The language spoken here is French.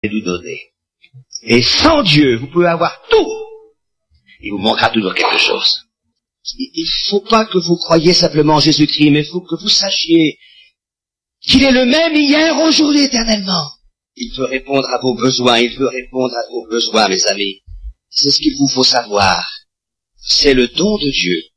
nous donner. Et sans Dieu, vous pouvez avoir tout. Il vous manquera toujours quelque chose. Il ne faut pas que vous croyiez simplement en Jésus-Christ, mais il faut que vous sachiez qu'il est le même hier, aujourd'hui, éternellement. Il veut répondre à vos besoins, mes amis. C'est ce qu'il vous faut savoir. C'est le don de Dieu.